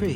poetry.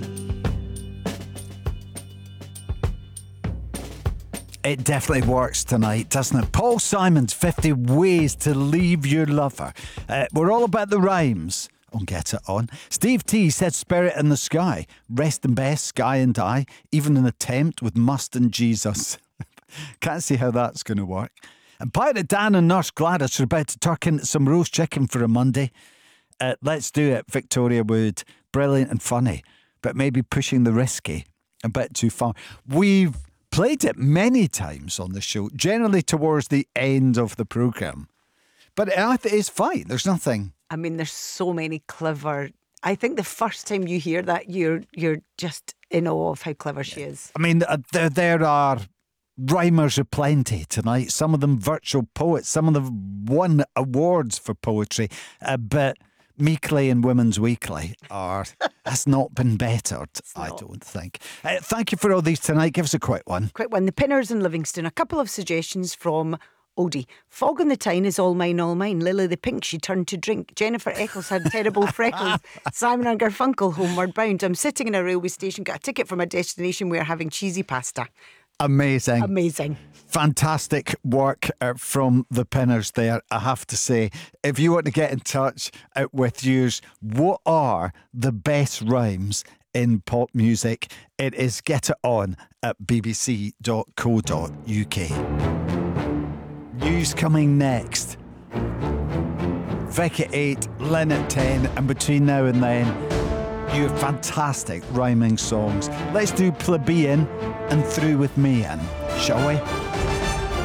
It definitely works tonight, doesn't it? Paul Simon's 50 Ways to Leave Your Lover. We're all about the rhymes on Get It On. Steve T said Spirit in the Sky. Rest in best, Sky and I. Even an attempt with Must and Jesus. Can't see how that's going to work. And Pirate Dan and Nurse Gladys are about to tuck in some roast chicken for a Monday. Let's do it, Victoria Wood. Brilliant and funny, but maybe pushing the risky a bit too far. We've played it many times on the show, generally towards the end of the programme. But it's fine. There's nothing. I mean, there's so many clever. I think the first time you hear that, you're just in awe of how clever she is. I mean, there are rhymers aplenty tonight. Some of them virtual poets. Some of them won awards for poetry. But Meekly and Women's Weekly has not been bettered, I don't think. Thank you for all these tonight. Give us a quick one. Quick one. The Pinners in Livingston. A couple of suggestions from Odie. Fog on the Tyne is all mine, all mine. Lily the Pink, she turned to drink. Jennifer Eccles had terrible freckles. Simon and Garfunkel, homeward bound. I'm sitting in a railway station, got a ticket for my destination. We're having cheesy pasta. Amazing. Amazing. Fantastic work from the Pinners there, I have to say. If you want to get in touch with yours, what are the best rhymes in pop music? It is Get It On at bbc.co.uk. News coming next. Vic at 8, Lynn at 10, and between now and then, you have fantastic rhyming songs. Let's do Plebeian and Through With Me In, shall we?